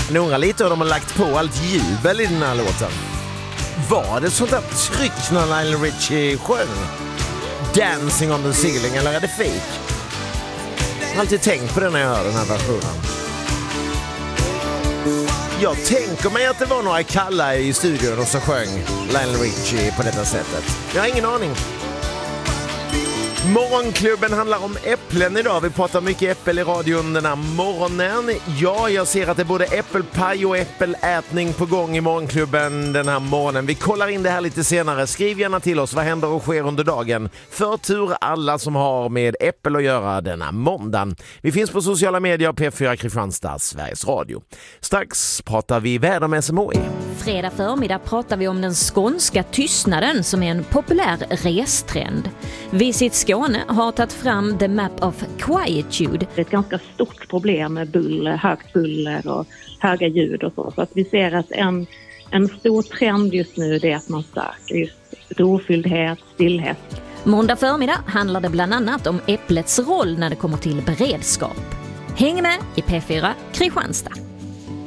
Några lite och de har lagt på allt jubel i den här låten. Var det sånt där tryck när Lionel Richie sjöng Dancing on the ceiling, eller är det fake? Jag har alltid tänkt på det när jag hör den här versionen. Jag tänker mig att det var några kalla i studion och så sjöng Lionel Richie på detta sättet. Jag har ingen aning. Morgonklubben handlar om äpplen idag. Vi pratar mycket äppel i radion den här morgonen. Ja, jag ser att det är både äppelpaj och äppelätning på gång i morgonklubben den här morgonen. Vi kollar in det här lite senare. Skriv gärna till oss. Vad händer och sker under dagen? Förtur alla som har med äppel att göra denna måndagen. Vi finns på sociala medier, P4 Kristianstad, Sveriges Radio. Strax pratar vi väder med SMHI. Fredag förmiddag pratar vi om den skånska tystnaden som är en populär restrend. Visit Skåne har tagit fram The Map of Quietude. Det är ett ganska stort problem med buller, högt buller och höga ljud och så. Så att vi ser att en stor trend just nu är att man söker just rofylldhet, stillhet. Måndag förmiddag handlar det bland annat om äpplets roll när det kommer till beredskap. Häng med i P4 Kristianstad.